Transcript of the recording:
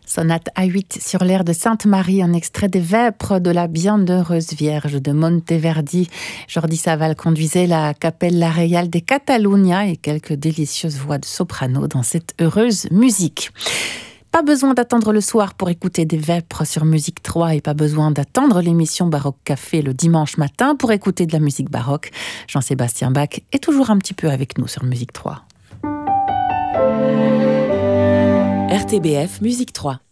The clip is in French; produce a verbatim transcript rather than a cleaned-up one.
Sonate A huit sur l'air de Sainte-Marie, un extrait des Vêpres de la Bienheureuse Vierge de Monteverdi. Jordi Savall conduisait la Capella Reial de Catalunya et quelques délicieuses voix de soprano dans cette heureuse musique. Pas besoin d'attendre le soir pour écouter des Vêpres sur Musique trois et pas besoin d'attendre l'émission Baroque Café le dimanche matin pour écouter de la musique baroque. Jean-Sébastien Bach est toujours un petit peu avec nous sur Musique trois. R T B F Musique trois.